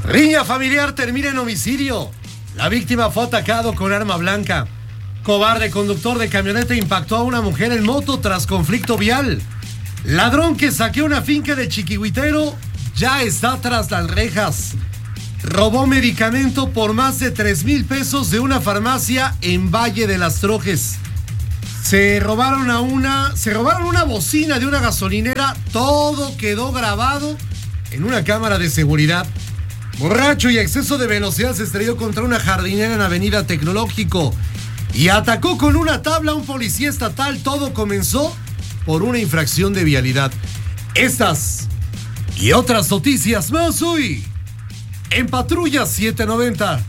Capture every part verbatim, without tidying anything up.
Riña familiar termina en homicidio. La víctima fue atacado con arma blanca. Cobarde conductor de camioneta impactó a una mujer en moto tras conflicto vial. Ladrón que saqueó una finca de Chiquihuitero ya está tras las rejas. Robó medicamento por más de tres mil pesos de una farmacia en Valle de las Trojes. Se robaron a una, se robaron una bocina de una gasolinera. Todo quedó grabado en una cámara de seguridad. Borracho y exceso de velocidad se estrelló contra una jardinera en Avenida Tecnológico y atacó con una tabla a un policía estatal. Todo comenzó por una infracción de vialidad. Estas y otras noticias más hoy en Patrulla setecientos noventa.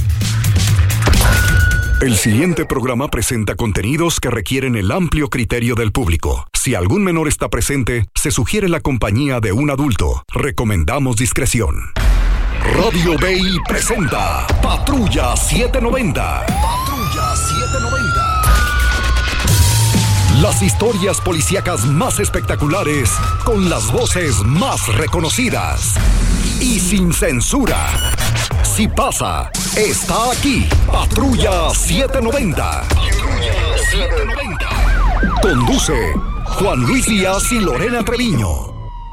El siguiente programa presenta contenidos que requieren el amplio criterio del público. Si algún menor está presente, se sugiere la compañía de un adulto. Recomendamos discreción. Radio Bay presenta Patrulla setecientos noventa. Patrulla setecientos noventa. Las historias policíacas más espectaculares con las voces más reconocidas y sin censura. Si pasa, está aquí. Patrulla setecientos noventa. Patrulla setecientos noventa. Conduce Juan Luis Díaz y Lorena Treviño.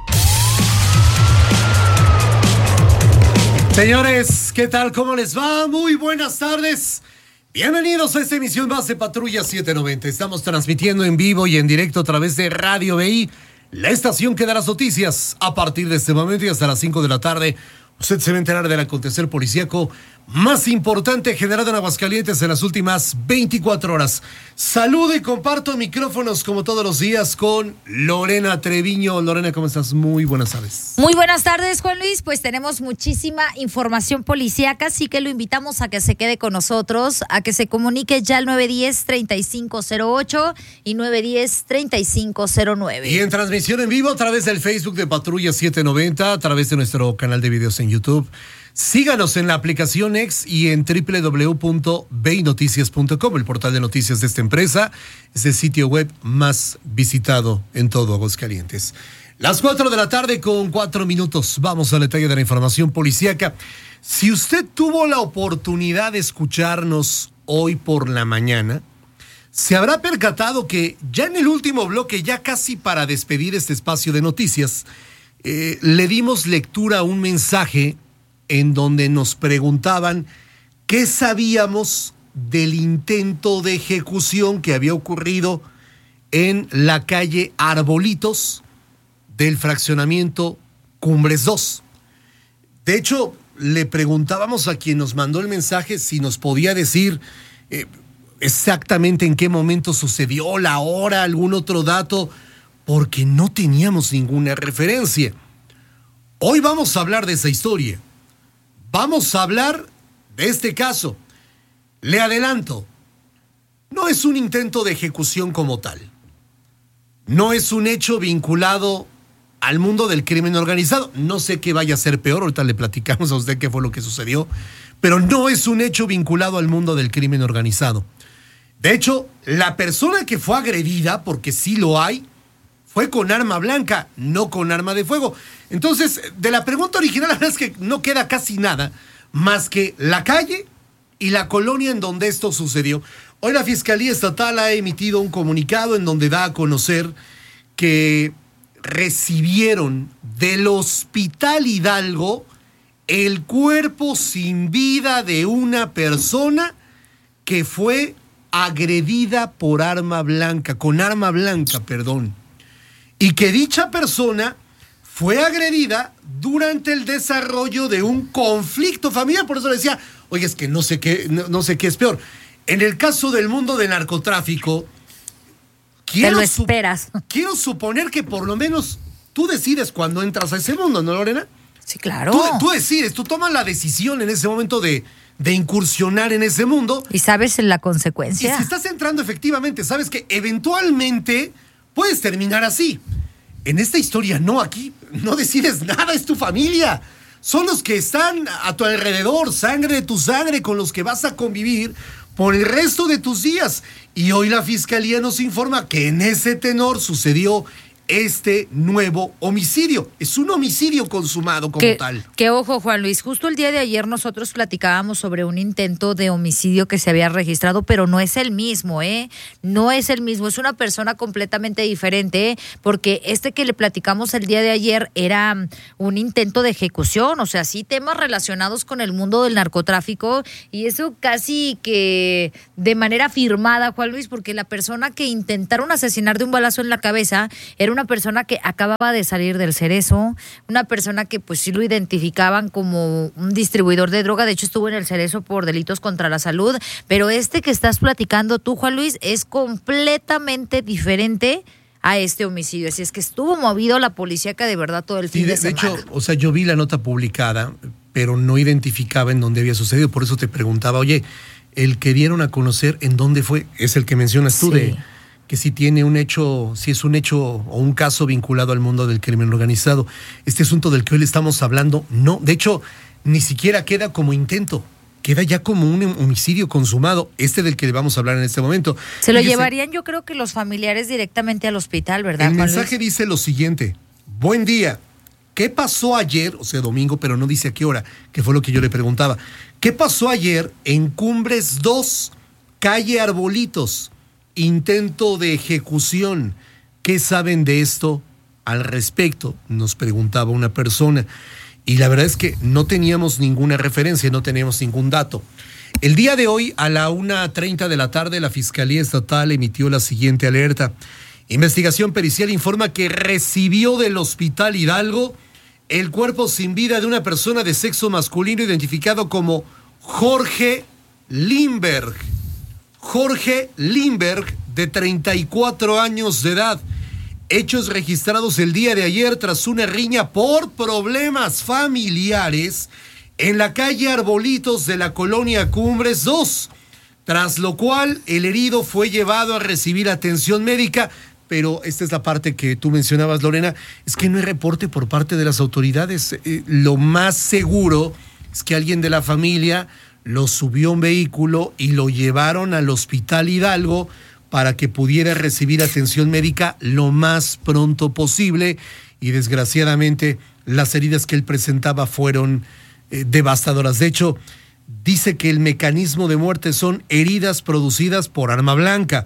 Señores, ¿qué tal? ¿Cómo les va? Muy buenas tardes. Bienvenidos a esta emisión más de Patrulla setecientos noventa. Estamos transmitiendo en vivo y en directo a través de Radio B I, la estación que da las noticias. A partir de este momento y hasta las cinco de la tarde, usted se va a enterar del acontecer policíaco más importante generado en Aguascalientes en las últimas veinticuatro horas. Saludo y comparto micrófonos como todos los días con Lorena Treviño. Lorena, ¿cómo estás? Muy buenas tardes. Muy buenas tardes, Juan Luis. Pues tenemos muchísima información policíaca, así que lo invitamos a que se quede con nosotros, a que se comunique ya al nueve uno cero, tres cinco cero ocho y nueve uno cero, tres cinco cero nueve. Y en transmisión en vivo a través del Facebook de Patrulla setecientos noventa, a través de nuestro canal de videos en YouTube. Síganos en la aplicación X y en doble u doble u doble u punto bay noticias punto com, el portal de noticias de esta empresa. Es el sitio web más visitado en todo Aguascalientes. Las cuatro de la tarde con cuatro minutos. Vamos al detalle de la información policíaca. Si usted tuvo la oportunidad de escucharnos hoy por la mañana, se habrá percatado que ya en el último bloque, ya casi para despedir este espacio de noticias, eh, le dimos lectura a un mensaje en donde nos preguntaban qué sabíamos del intento de ejecución que había ocurrido en la calle Arbolitos del fraccionamiento Cumbres dos. De hecho, le preguntábamos a quien nos mandó el mensaje si nos podía decir eh, exactamente en qué momento sucedió, la hora, algún otro dato, porque no teníamos ninguna referencia. Hoy vamos a hablar de esa historia. Vamos a hablar de este caso. Le adelanto, no es un intento de ejecución como tal. No es un hecho vinculado al mundo del crimen organizado. No sé qué vaya a ser peor, ahorita le platicamos a usted qué fue lo que sucedió, pero no es un hecho vinculado al mundo del crimen organizado. De hecho, la persona que fue agredida, porque sí lo hay, fue con arma blanca, no con arma de fuego. Entonces, de la pregunta original, la verdad es que no queda casi nada más que la calle y la colonia en donde esto sucedió. Hoy la Fiscalía Estatal ha emitido un comunicado en donde da a conocer que recibieron del Hospital Hidalgo el cuerpo sin vida de una persona que fue agredida por arma blanca, con arma blanca, perdón. Y que dicha persona fue agredida durante el desarrollo de un conflicto familiar. Por eso le decía, oye, es que no sé qué, no, no sé qué es peor. En el caso del mundo del narcotráfico, quiero, te lo esperas. Su- quiero suponer que por lo menos tú decides cuando entras a ese mundo, ¿no, Lorena? Sí, claro. Tú, tú decides, tú tomas la decisión en ese momento de, de incursionar en ese mundo. Y sabes la Y consecuencia. si estás entrando, efectivamente, sabes que eventualmente puedes terminar así. En esta historia no, aquí no decides nada, es tu familia. Son los que están a tu alrededor, sangre de tu sangre, con los que vas a convivir por el resto de tus días. Y hoy la Fiscalía nos informa que en ese tenor sucedió este nuevo homicidio. Es un homicidio consumado como que, tal. Que ojo, Juan Luis, justo el día de ayer nosotros platicábamos sobre un intento de homicidio que se había registrado, pero no es el mismo, ¿eh? No es el mismo, es una persona completamente diferente, ¿eh? Porque este que le platicamos el día de ayer era un intento de ejecución, o sea, sí temas relacionados con el mundo del narcotráfico, y eso casi que de manera firmada, Juan Luis, porque la persona que intentaron asesinar de un balazo en la cabeza era una persona que acababa de salir del Cerezo, una persona que pues sí lo identificaban como un distribuidor de droga, de hecho estuvo en el Cerezo por delitos contra la salud, pero este que estás platicando tú, Juan Luis, es completamente diferente a este homicidio, así es que estuvo movido la policíaca de verdad todo el fin sí, de, de semana. De hecho, o sea, yo vi la nota publicada, pero no identificaba en dónde había sucedido, por eso te preguntaba, oye, el que dieron a conocer en dónde fue, es el que mencionas tú, sí, de que si tiene un hecho, si es un hecho o un caso vinculado al mundo del crimen organizado. Este asunto del que hoy le estamos hablando, no, de hecho, ni siquiera queda como intento, queda ya como un homicidio consumado, este del que vamos a hablar en este momento. Se lo Fíjese, llevarían yo creo que los familiares directamente al hospital, ¿verdad, El Juan mensaje Luis? dice lo siguiente: buen día, ¿qué pasó ayer? O sea, domingo, pero no dice a qué hora, que fue lo que yo le preguntaba. ¿Qué pasó ayer en Cumbres dos, calle Arbolitos? Intento de ejecución. ¿Qué saben de esto al respecto? Nos preguntaba una persona. Y la verdad es que no teníamos ninguna referencia, no teníamos ningún dato. El día de hoy, a la una treinta de la tarde, la Fiscalía Estatal emitió la siguiente alerta. Investigación pericial informa que recibió del Hospital Hidalgo el cuerpo sin vida de una persona de sexo masculino identificado como Jorge Lindberg. Jorge Lindberg, de treinta y cuatro años de edad. Hechos registrados el día de ayer tras una riña por problemas familiares en la calle Arbolitos de la colonia Cumbres dos, tras lo cual el herido fue llevado a recibir atención médica. Pero esta es la parte que tú mencionabas, Lorena, es que no hay reporte por parte de las autoridades. Eh, lo más seguro es que alguien de la familia lo subió a un vehículo y lo llevaron al Hospital Hidalgo para que pudiera recibir atención médica lo más pronto posible, y desgraciadamente las heridas que él presentaba fueron eh, devastadoras. De hecho, dice que el mecanismo de muerte son heridas producidas por arma blanca.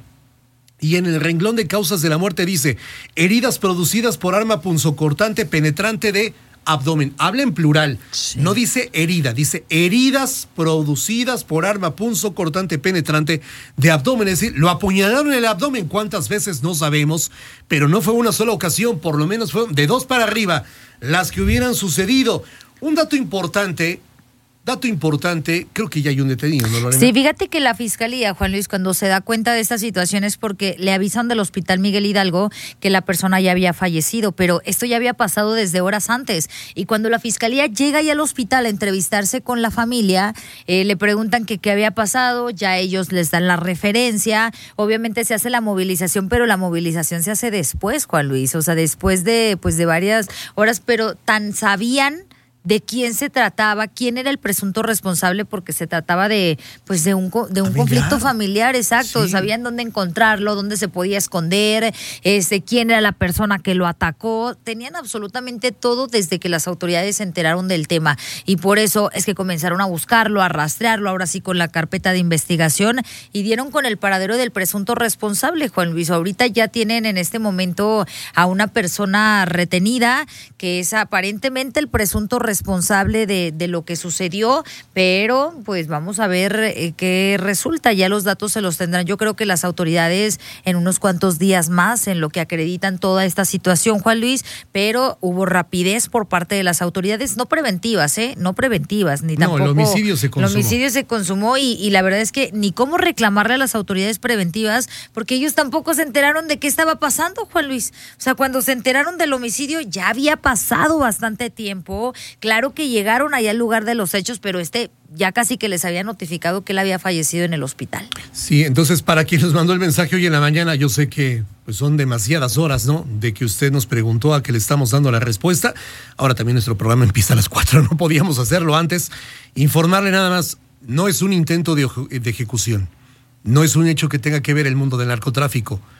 Y en el renglón de causas de la muerte dice heridas producidas por arma punzocortante penetrante de abdomen. Habla en plural, sí. No dice herida, dice heridas producidas por arma punzocortante penetrante de abdomen. Es decir, lo apuñalaron en el abdomen. ¿Cuántas veces? No sabemos, pero no fue una sola ocasión, por lo menos fue de dos para arriba las que hubieran sucedido. Un dato importante. Dato importante, creo que ya hay un detenido, ¿no, Lorena? Sí, fíjate que la Fiscalía, Juan Luis, cuando se da cuenta de esta situación es porque le avisan del Hospital Miguel Hidalgo que la persona ya había fallecido, pero esto ya había pasado desde horas antes. Y cuando la Fiscalía llega ya al hospital a entrevistarse con la familia, eh, le preguntan que qué había pasado, ya ellos les dan la referencia, obviamente se hace la movilización, pero la movilización se hace después, Juan Luis, o sea, después de, pues, de varias horas, pero tan sabían de quién se trataba, quién era el presunto responsable, porque se trataba de pues de un de un conflicto familiar, exacto, sí. Sabían dónde encontrarlo, dónde se podía esconder, este, quién era la persona que lo atacó, tenían absolutamente todo desde que las autoridades se enteraron del tema, y por eso es que comenzaron a buscarlo, a rastrearlo, ahora sí con la carpeta de investigación, y dieron con el paradero del presunto responsable, Juan Luis. Ahorita ya tienen en este momento a una persona retenida, que es aparentemente el presunto responsable responsable de, de lo que sucedió, pero pues vamos a ver eh, qué resulta. Ya los datos se los tendrán, yo creo que las autoridades en unos cuantos días más, en lo que acreditan toda esta situación, Juan Luis, pero hubo rapidez por parte de las autoridades, no preventivas, ¿eh? No preventivas, ni tampoco. No, el homicidio se consumó. El homicidio se consumó y, y la verdad es que ni cómo reclamarle a las autoridades preventivas, porque ellos tampoco se enteraron de qué estaba pasando, Juan Luis. O sea, cuando se enteraron del homicidio ya había pasado bastante tiempo. Claro que llegaron allá al lugar de los hechos, pero este ya casi que les había notificado que él había fallecido en el hospital. Sí, entonces para quien nos mandó el mensaje hoy en la mañana, yo sé que pues son demasiadas horas, ¿no? De que usted nos preguntó a que le estamos dando la respuesta. Ahora también nuestro programa empieza a las cuatro, no podíamos hacerlo antes. Informarle nada más, no es un intento de, de ejecución, no es un hecho que tenga que ver el mundo del narcotráfico.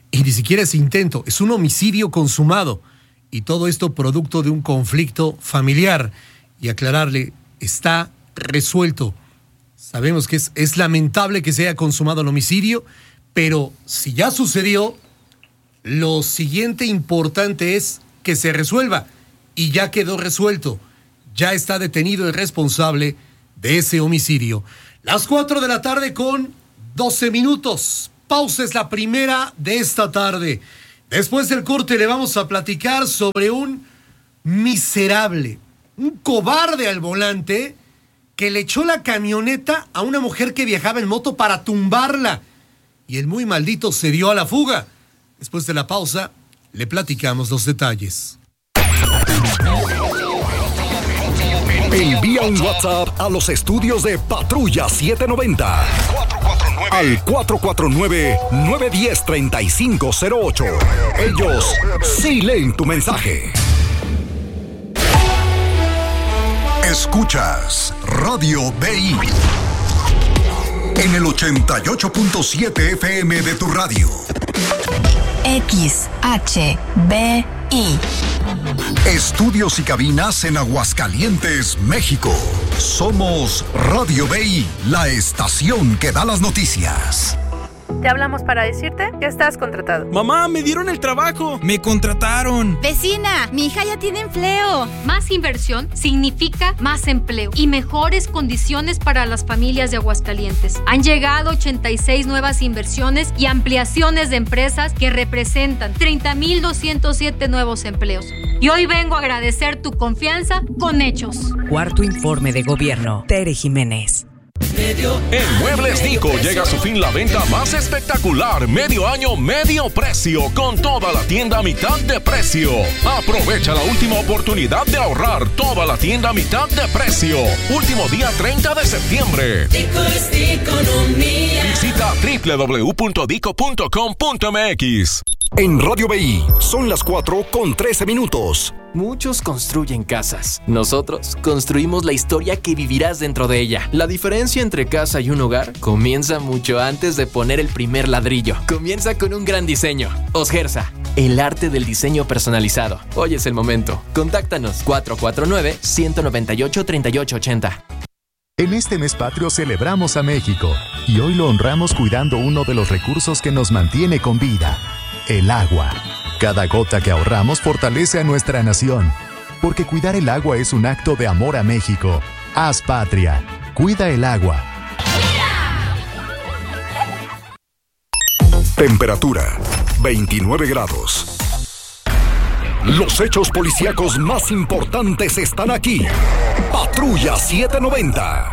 Y ni siquiera es intento, es un homicidio consumado. Y todo esto producto de un conflicto familiar. Y aclararle, está resuelto. Sabemos que es, es lamentable que se haya consumado el homicidio, pero si ya sucedió, lo siguiente importante es que se resuelva. Y ya quedó resuelto. Ya está detenido el responsable de ese homicidio. Las cuatro de la tarde con doce minutos. Pausa es la primera de esta tarde. Después del corte le vamos a platicar sobre un miserable, un cobarde al volante que le echó la camioneta a una mujer que viajaba en moto para tumbarla. Y el muy maldito se dio a la fuga. Después de la pausa, le platicamos los detalles. Envía un WhatsApp a los estudios de Patrulla setecientos noventa al cuatro cuatro nueve, nueve uno cero, tres cinco cero ocho. Ellos sí leen tu mensaje. Escuchas Radio B I en el ochenta y ocho punto siete F M de tu radio. X H B I. Estudios y cabinas en Aguascalientes, México. Somos Radio B I, la estación que da las noticias. Te hablamos para decirte que estás contratado. Mamá, me dieron el trabajo. Me contrataron. Vecina, mi hija ya tiene empleo. Más inversión significa más empleo y mejores condiciones para las familias de Aguascalientes. Han llegado ochenta y seis nuevas inversiones y ampliaciones de empresas que representan treinta mil doscientos siete nuevos empleos. Y hoy vengo a agradecer tu confianza con hechos. Cuarto informe de gobierno. Tere Jiménez. En Muebles Nico llega a su fin la venta más espectacular, medio año, medio precio, con toda la tienda a mitad de precio. Aprovecha la última oportunidad de ahorrar, toda la tienda a mitad de precio. Último día treinta de septiembre. Dico es economía. Visita doble u doble u doble u punto dico punto com punto m x. En Radio B I son las cuatro con trece minutos. Muchos construyen casas. Nosotros construimos la historia que vivirás dentro de ella. La diferencia entre casa y un hogar comienza mucho antes de poner el primer ladrillo. Comienza con un gran diseño. Osgersa, el arte del diseño personalizado. Hoy es el momento. Contáctanos cuatro cuatro nueve, uno nueve ocho, tres ocho ocho cero. En este mes patrio celebramos a México y hoy lo honramos cuidando uno de los recursos que nos mantiene con vida, el agua. Cada gota que ahorramos fortalece a nuestra nación, porque cuidar el agua es un acto de amor a México. Haz patria, cuida el agua. Temperatura, veintinueve grados. Los hechos policíacos más importantes están aquí. Patrulla setecientos noventa.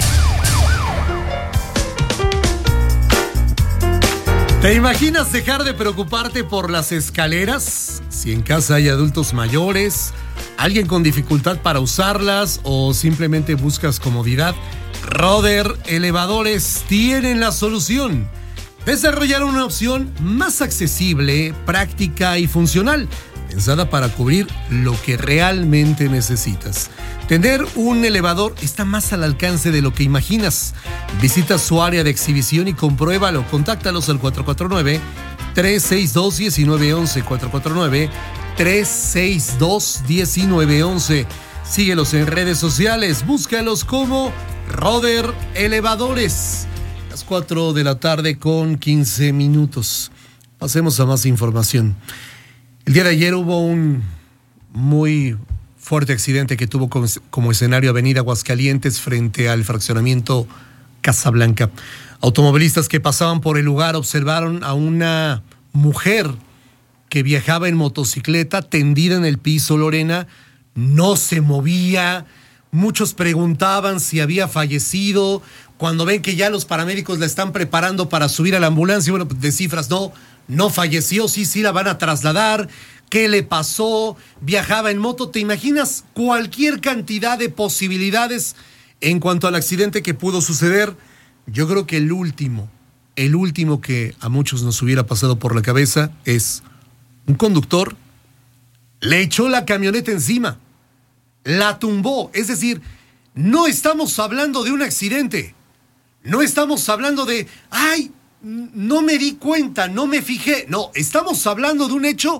¿Te imaginas dejar de preocuparte por las escaleras? Si en casa hay adultos mayores, alguien con dificultad para usarlas o simplemente buscas comodidad, Roder Elevadores tienen la solución. Desarrollar una opción más accesible, práctica y funcional, pensada para cubrir lo que realmente necesitas. Tener un elevador está más al alcance de lo que imaginas. Visita su área de exhibición y compruébalo. Contáctalos al cuatro cuatro nueve, tres seis dos, uno nueve uno uno, cuatro cuatro nueve, tres seis dos, uno nueve uno uno. Síguelos en redes sociales, búscalos como Roder Elevadores. Las cuatro de la tarde con quince minutos. Pasemos a más información. El día de ayer hubo un muy fuerte accidente que tuvo como, como escenario Avenida Aguascalientes frente al fraccionamiento Casablanca. Automovilistas que pasaban por el lugar observaron a una mujer que viajaba en motocicleta tendida en el piso, Lorena, no se movía. Muchos preguntaban si había fallecido. Cuando ven que ya los paramédicos la están preparando para subir a la ambulancia, bueno, pues descifras, no, no falleció, sí, sí la van a trasladar. ¿Qué le pasó? Viajaba en moto. ¿Te imaginas cualquier cantidad de posibilidades en cuanto al accidente que pudo suceder? Yo creo que el último, el último que a muchos nos hubiera pasado por la cabeza es un conductor le echó la camioneta encima, la tumbó. Es decir, no estamos hablando de un accidente, no estamos hablando de, ay, no me di cuenta, no me fijé. No, estamos hablando de un hecho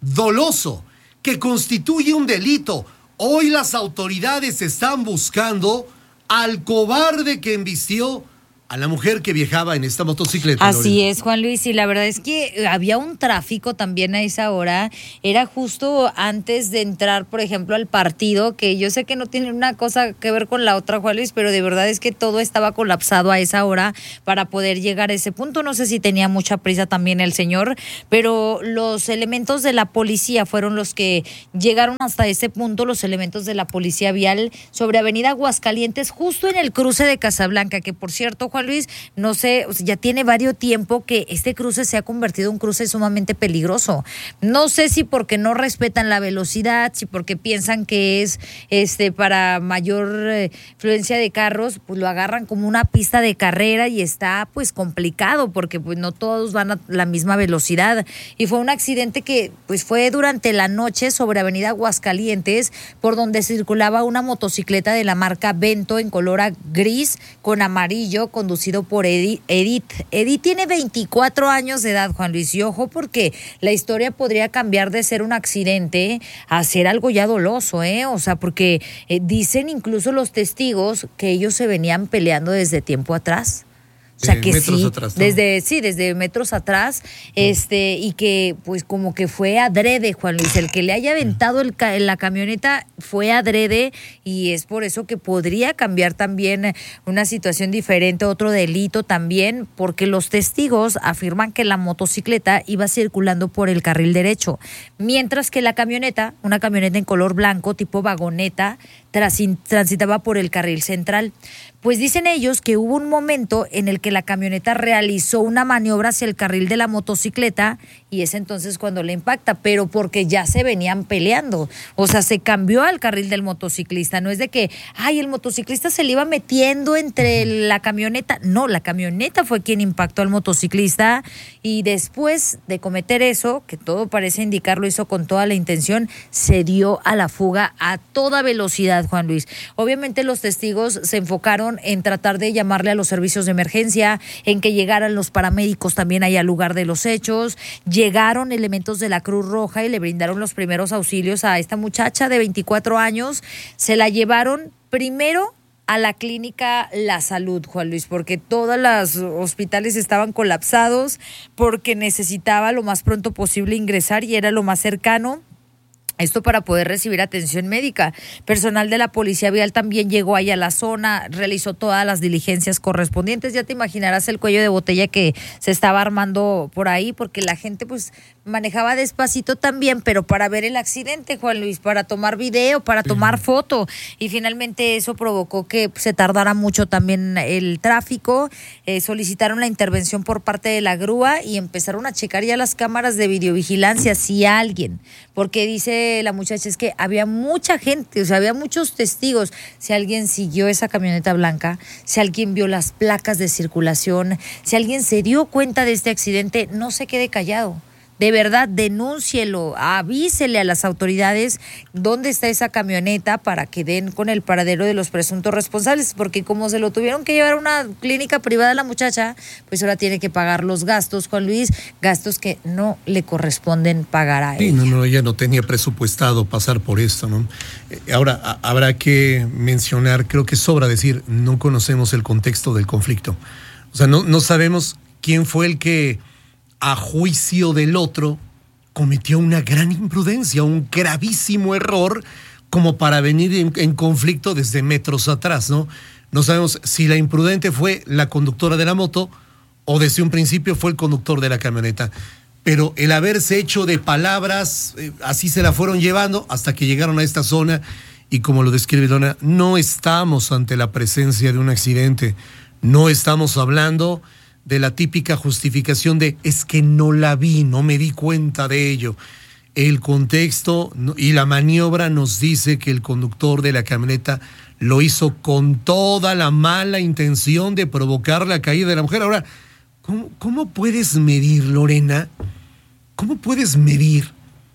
doloso que constituye un delito. Hoy las autoridades están buscando al cobarde que embistió a la mujer que viajaba en esta motocicleta. Así Lorena. es, Juan Luis, y la verdad es que había un tráfico también a esa hora. Era justo antes de entrar, por ejemplo, al partido, que yo sé que no tiene una cosa que ver con la otra, Juan Luis, pero de verdad es que todo estaba colapsado a esa hora para poder llegar a ese punto. No sé si tenía mucha prisa también el señor, pero los elementos de la policía fueron los que llegaron hasta ese punto, los elementos de la policía vial sobre Avenida Aguascalientes, justo en el cruce de Casablanca, que por cierto, Juan Luis, no sé, o sea, ya tiene varios tiempo que este cruce se ha convertido en un cruce sumamente peligroso. No sé si porque no respetan la velocidad, si porque piensan que es este para mayor eh, fluencia de carros, pues lo agarran como una pista de carrera y está pues complicado porque pues no todos van a la misma velocidad. Y fue un accidente que pues fue durante la noche sobre Avenida Aguascalientes, por donde circulaba una motocicleta de la marca Vento en color gris con amarillo, conducido por Edith. Edith tiene veinticuatro años de edad, Juan Luis, y ojo porque la historia podría cambiar de ser un accidente a ser algo ya doloso, ¿eh? O sea, porque eh, dicen incluso los testigos que ellos se venían peleando desde tiempo atrás. O sea, que sí, atrás, ¿no? desde sí, desde metros atrás, este, y que pues como que fue adrede, Juan Luis, el que le haya aventado el, la camioneta fue adrede, y es por eso que podría cambiar también una situación diferente, otro delito también, porque los testigos afirman que la motocicleta iba circulando por el carril derecho, mientras que la camioneta, una camioneta en color blanco tipo vagoneta, transitaba por el carril central. Pues dicen ellos que hubo un momento en el que la camioneta realizó una maniobra hacia el carril de la motocicleta y es entonces cuando le impacta, pero porque ya se venían peleando. O sea, se cambió al carril del motociclista. No es de que, ay, el motociclista se le iba metiendo entre la camioneta. No, la camioneta fue quien impactó al motociclista y después de cometer eso, que todo parece indicar lo hizo con toda la intención, se dio a la fuga a toda velocidad, Juan Luis. Obviamente los testigos se enfocaron en tratar de llamarle a los servicios de emergencia, en que llegaran los paramédicos también ahí al lugar de los hechos. Llegaron elementos de la Cruz Roja y le brindaron los primeros auxilios a esta muchacha de veinticuatro años. Se la llevaron primero a la clínica La Salud, Juan Luis, porque todos los hospitales estaban colapsados, porque necesitaba lo más pronto posible ingresar y era lo más cercano. Esto para poder recibir atención médica. Personal de la Policía Vial también llegó ahí a la zona, realizó todas las diligencias correspondientes. Ya te imaginarás el cuello de botella que se estaba armando por ahí, porque la gente pues manejaba despacito también, pero para ver el accidente, Juan Luis, para tomar video, para tomar foto. Y finalmente eso provocó que se tardara mucho también el tráfico. Eh, solicitaron la intervención por parte de la grúa y empezaron a checar ya las cámaras de videovigilancia si alguien, porque dice la muchacha es que había mucha gente, o sea, había muchos testigos. Si alguien siguió esa camioneta blanca, si alguien vio las placas de circulación, si alguien se dio cuenta de este accidente, no se quede callado. De verdad, denúncielo, avísele a las autoridades dónde está esa camioneta para que den con el paradero de los presuntos responsables, porque como se lo tuvieron que llevar a una clínica privada a la muchacha, pues ahora tiene que pagar los gastos, Juan Luis, gastos que no le corresponden pagar a sí, ella. No, no, ella no tenía presupuestado pasar por esto, ¿no? Eh, ahora, a, habrá que mencionar, creo que sobra decir, no conocemos el contexto del conflicto. O sea, no, no sabemos quién fue el que a juicio del otro, cometió una gran imprudencia, un gravísimo error, como para venir en, en conflicto desde metros atrás, ¿no? No sabemos si la imprudente fue la conductora de la moto o desde un principio fue el conductor de la camioneta. Pero el haberse hecho de palabras, eh, así se la fueron llevando hasta que llegaron a esta zona y como lo describe Donna, no estamos ante la presencia de un accidente, no estamos hablando de la típica justificación de es que no la vi, no me di cuenta de ello. El contexto y la maniobra nos dice que el conductor de la camioneta lo hizo con toda la mala intención de provocar la caída de la mujer. Ahora, ¿cómo, cómo puedes medir, Lorena? ¿Cómo puedes medir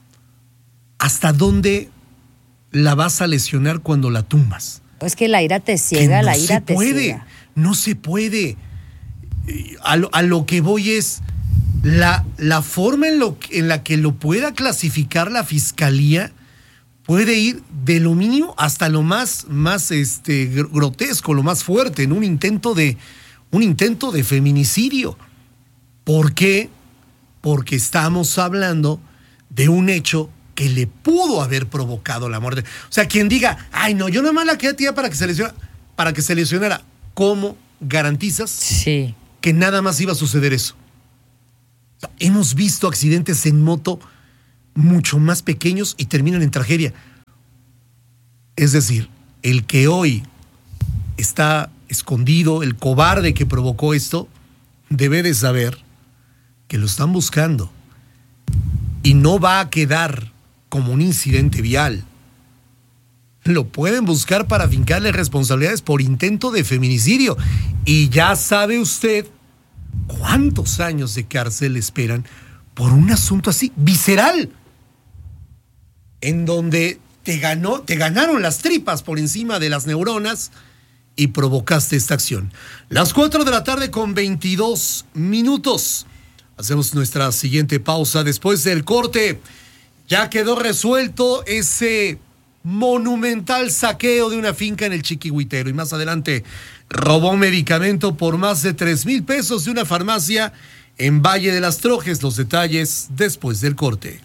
hasta dónde la vas a lesionar cuando la tumbas? Es que la ira te ciega, no la ira te te puede, ciega. No se puede. a lo, a lo que voy es la, la forma en, lo, en la que lo pueda clasificar la fiscalía puede ir de lo mínimo hasta lo más, más este, grotesco, lo más fuerte, en un intento de, un intento de feminicidio. ¿Por qué? Porque estamos hablando de un hecho que le pudo haber provocado la muerte. O sea, quien diga, ay no, yo nomás la quería tirar para que se lesionara, para que se lesionara, ¿cómo garantizas sí. que nada más iba a suceder eso? O sea, hemos visto accidentes en moto mucho más pequeños y terminan en tragedia. Es decir, el que hoy está escondido, el cobarde que provocó esto, debe de saber que lo están buscando y no va a quedar como un incidente vial. Lo pueden buscar para fincarle responsabilidades por intento de feminicidio. Y ya sabe usted cuántos años de cárcel esperan por un asunto así, visceral, en donde te ganó, te ganaron las tripas por encima de las neuronas y provocaste esta acción. Las cuatro de la tarde con veintidós minutos. Hacemos nuestra siguiente pausa después del corte. Ya quedó resuelto ese monumental saqueo de una finca en el Chiquihuitero. Y más adelante, robó un medicamento por más de tres mil pesos de una farmacia en Valle de las Trojes. Los detalles después del corte.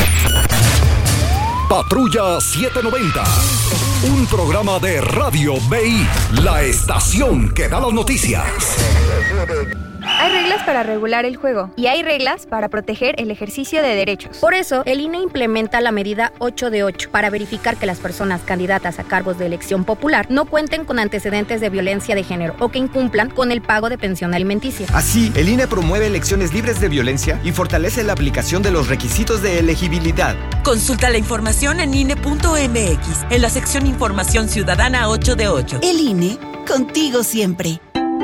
Patrulla setecientos noventa, un programa de Radio B I, la estación que da las noticias. Hay reglas para regular el juego y hay reglas para proteger el ejercicio de derechos. Por eso, el I N E implementa la medida ocho de ocho para verificar que las personas candidatas a cargos de elección popular no cuenten con antecedentes de violencia de género o que incumplan con el pago de pensión alimenticia. Así, el I N E promueve elecciones libres de violencia y fortalece la aplicación de los requisitos de elegibilidad. Consulta la información en I N E punto M X, en la sección Información Ciudadana ocho de ocho. El I N E, contigo siempre.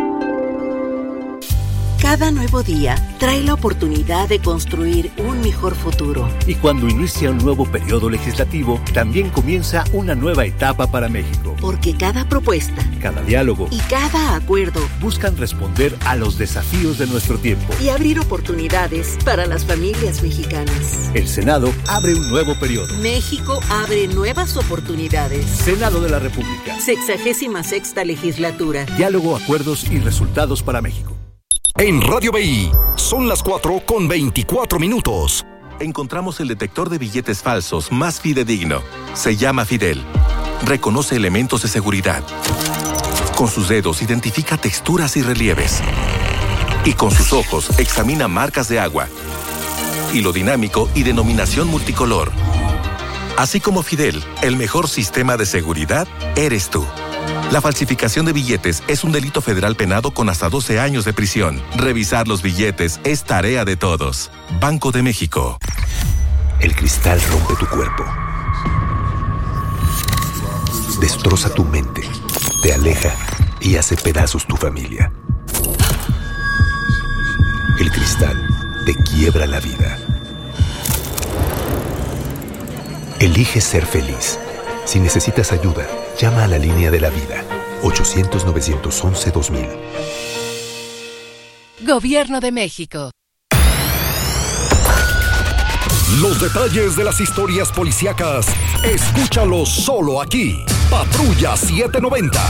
Cada nuevo día trae la oportunidad de construir un mejor futuro. Y cuando inicia un nuevo periodo legislativo, también comienza una nueva etapa para México. Porque cada propuesta, cada diálogo y cada acuerdo buscan responder a los desafíos de nuestro tiempo y abrir oportunidades para las familias mexicanas. El Senado abre un nuevo periodo. México abre nuevas oportunidades. Senado de la República. Sexagésima sexta legislatura. Diálogo, acuerdos y resultados para México. En Radio B I son las cuatro con veinticuatro minutos. Encontramos el detector de billetes falsos más fidedigno. Se llama Fidel. Reconoce elementos de seguridad. Con sus dedos identifica texturas y relieves. Y con sus ojos examina marcas de agua. Hilo dinámico y denominación multicolor. Así como Fidel, el mejor sistema de seguridad eres tú. La falsificación de billetes es un delito federal penado con hasta doce años de prisión. Revisar los billetes es tarea de todos. Banco de México. El cristal rompe tu cuerpo. Destroza tu mente. Te aleja y hace pedazos tu familia. El cristal te quiebra la vida. Elige ser feliz. Si necesitas ayuda, llama a la línea de la vida. ochocientos, novecientos once, dos mil. Gobierno de México. Los detalles de las historias policíacas, escúchalos solo aquí. Patrulla setecientos noventa.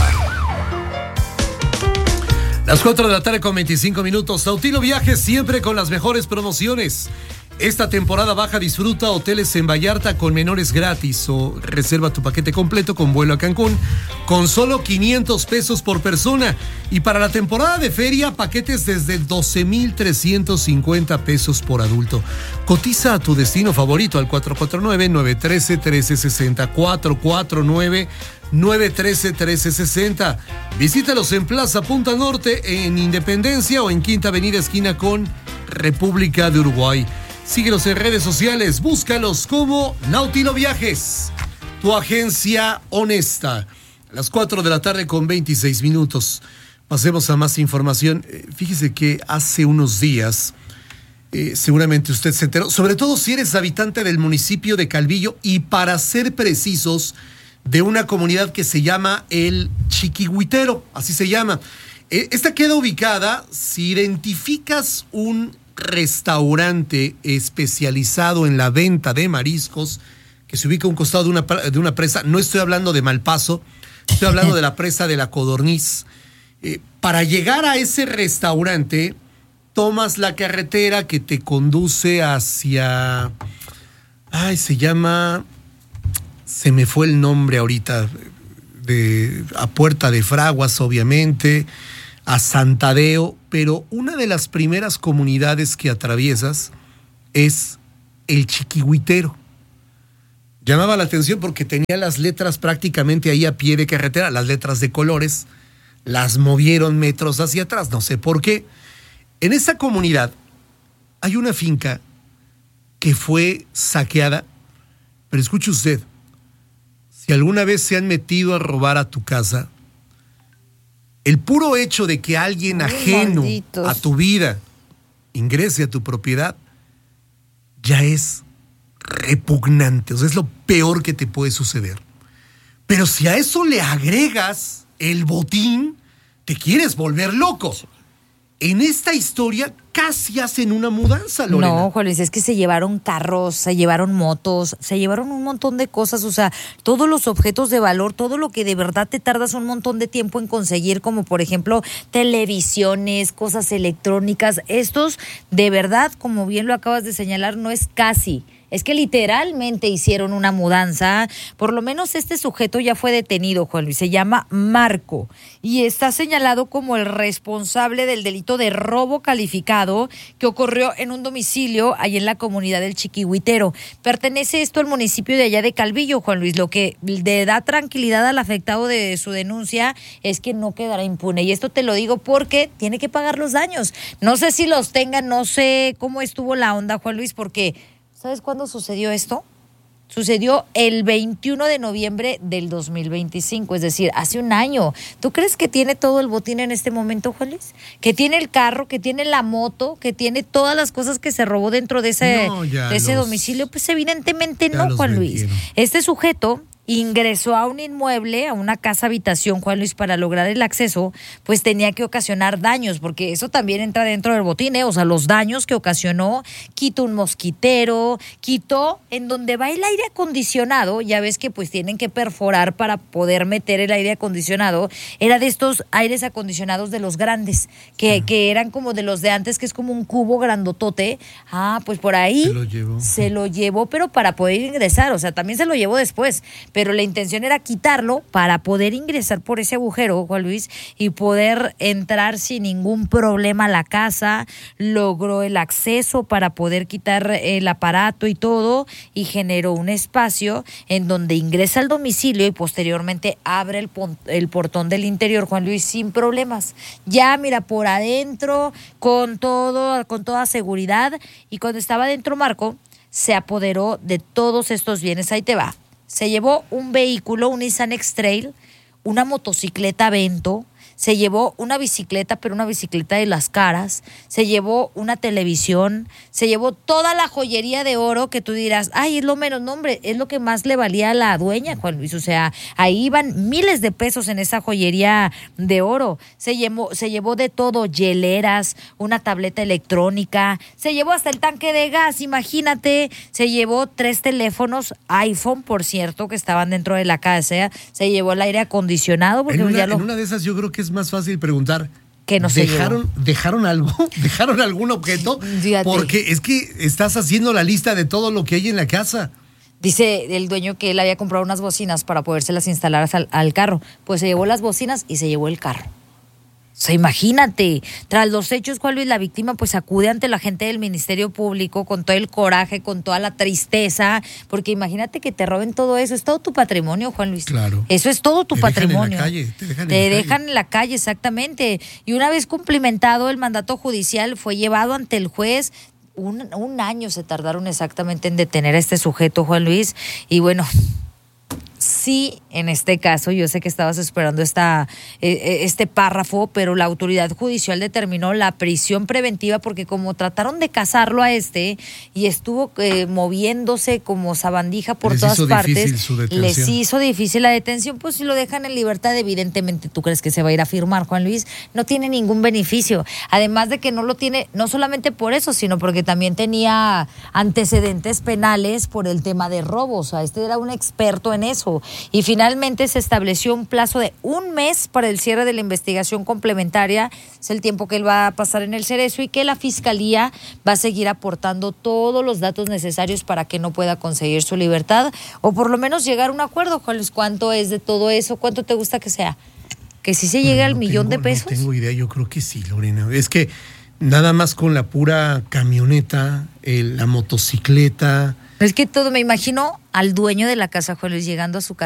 Las cuatro de la tarde con veinticinco minutos. Sautilo Viajes, siempre con las mejores promociones. Esta temporada baja disfruta hoteles en Vallarta con menores gratis o reserva tu paquete completo con vuelo a Cancún con solo quinientos pesos por persona. Y para la temporada de feria, paquetes desde doce mil trescientos cincuenta pesos por adulto. Cotiza a tu destino favorito al cuatro cuatro nueve, nueve uno tres, uno tres seis cero, cuatro cuatro nueve, nueve uno tres, uno tres seis cero. Visítalos en Plaza Punta Norte, en Independencia o en Quinta Avenida esquina con República de Uruguay. Síguelos en redes sociales, búscalos como Nautilo Viajes, tu agencia honesta. A las cuatro de la tarde con veintiséis minutos. Pasemos a más información. Eh, fíjese que hace unos días, eh, seguramente usted se enteró, sobre todo si eres habitante del municipio de Calvillo y para ser precisos, de una comunidad que se llama el Chiquihuitero, así se llama. Esta queda ubicada, si identificas un restaurante especializado en la venta de mariscos, que se ubica a un costado de una, de una presa, no estoy hablando de Malpaso, estoy hablando de la presa de la Codorniz. Eh, para llegar a ese restaurante, tomas la carretera que te conduce hacia... Ay, se llama... Se me fue el nombre ahorita... De, a Puerta de Fraguas, obviamente, a Santadeo, pero una de las primeras comunidades que atraviesas es el Chiquihuitero. Llamaba la atención porque tenía las letras prácticamente ahí a pie de carretera, las letras de colores, las movieron metros hacia atrás, no sé por qué. En esa comunidad hay una finca que fue saqueada, pero escuche usted, si alguna vez se han metido a robar a tu casa, el puro hecho de que alguien Ay, ajeno malditos. a tu vida ingrese a tu propiedad, ya es repugnante, o sea, es lo peor que te puede suceder. Pero si a eso le agregas el botín, te quieres volver loco. En esta historia casi hacen una mudanza, Lorena. No, Juan Luis, es que se llevaron carros, se llevaron motos, se llevaron un montón de cosas, o sea, todos los objetos de valor, todo lo que de verdad te tardas un montón de tiempo en conseguir, como por ejemplo televisiones, cosas electrónicas, estos de verdad, como bien lo acabas de señalar, no es casi. Es que literalmente hicieron una mudanza. Por lo menos este sujeto ya fue detenido, Juan Luis. Se llama Marco y está señalado como el responsable del delito de robo calificado que ocurrió en un domicilio ahí en la comunidad del Chiquihuitero. Pertenece esto al municipio de allá de Calvillo, Juan Luis. Lo que le da tranquilidad al afectado de su denuncia es que no quedará impune. Y esto te lo digo porque tiene que pagar los daños. No sé si los tenga, no sé cómo estuvo la onda, Juan Luis, porque... ¿Sabes cuándo sucedió esto? Sucedió el veintiuno de noviembre del dos mil veinticinco, es decir, hace un año. ¿Tú crees que tiene todo el botín en este momento, Juan Luis? Que tiene el carro, que tiene la moto, que tiene todas las cosas que se robó dentro de ese, no, de ese los, domicilio. Pues evidentemente no, Juan Luis. Este sujeto ingresó a un inmueble, a una casa habitación, Juan Luis, para lograr el acceso, pues tenía que ocasionar daños, porque eso también entra dentro del botín, ¿eh? O sea, los daños que ocasionó, quitó un mosquitero, quitó en donde va el aire acondicionado, ya ves que pues tienen que perforar para poder meter el aire acondicionado, era de estos aires acondicionados de los grandes, que, uh-huh. que eran como de los de antes, que es como un cubo grandotote, ah, pues por ahí se lo llevó, se lo llevó pero para poder ingresar, o sea, también se lo llevó después, pero pero la intención era quitarlo para poder ingresar por ese agujero, Juan Luis, y poder entrar sin ningún problema a la casa. Logró el acceso para poder quitar el aparato y todo, y generó un espacio en donde ingresa al domicilio y posteriormente abre el, pon- el portón del interior, Juan Luis, sin problemas. Ya, mira, por adentro, con todo, con toda seguridad, y cuando estaba dentro Marco, se apoderó de todos estos bienes. Ahí te va. Se llevó un vehículo, un Nissan X-Trail, una motocicleta Vento, se llevó una bicicleta, pero una bicicleta de las caras, se llevó una televisión, se llevó toda la joyería de oro que tú dirás, ay, es lo menos, no, hombre, es lo que más le valía a la dueña, Juan Luis, o sea, ahí iban miles de pesos en esa joyería de oro, se llevó, se llevó de todo, hieleras, una tableta electrónica, se llevó hasta el tanque de gas, imagínate, se llevó tres teléfonos iPhone, por cierto, que estaban dentro de la casa, se llevó el aire acondicionado, porque en una, ya lo... en una de esas yo creo que es más fácil preguntar, que no se ¿dejaron, ¿dejaron algo? ¿Dejaron algún objeto? Fíjate. Porque es que estás haciendo la lista de todo lo que hay en la casa. Dice el dueño que él había comprado unas bocinas para podérselas instalar al, al carro. Pues se llevó las bocinas y se llevó el carro. O sea, imagínate, tras los hechos, Juan Luis, la víctima pues acude ante la gente del Ministerio Público con todo el coraje, con toda la tristeza, porque imagínate que te roben todo eso, es todo tu patrimonio, Juan Luis. Claro. Eso es todo tu te patrimonio. Dejan en la calle, te dejan, te en, la dejan calle. en la calle, exactamente. Y una vez cumplimentado el mandato judicial, fue llevado ante el juez. Un, un año se tardaron exactamente en detener a este sujeto, Juan Luis, y bueno... Sí, en este caso, yo sé que estabas esperando esta, eh, este párrafo, pero la autoridad judicial determinó la prisión preventiva porque como trataron de casarlo a este y estuvo eh, moviéndose como sabandija por les todas hizo partes, su les hizo difícil la detención, pues si lo dejan en libertad, evidentemente tú crees que se va a ir a firmar, Juan Luis, no tiene ningún beneficio, además de que no lo tiene, no solamente por eso, sino porque también tenía antecedentes penales por el tema de robos, o sea, este era un experto en eso. Y finalmente se estableció un plazo de un mes para el cierre de la investigación complementaria, es el tiempo que él va a pasar en el Cerezo y que la Fiscalía va a seguir aportando todos los datos necesarios para que no pueda conseguir su libertad o por lo menos llegar a un acuerdo. Juan Luis, ¿cuánto es de todo eso? ¿Cuánto te gusta que sea? ¿Que sí se llegue al no millón tengo, de pesos? No tengo idea, yo creo que sí, Lorena. Es que nada más con la pura camioneta, el, la motocicleta... Es que todo, me imagino al dueño de la casa, Juan Luis, llegando a su casa.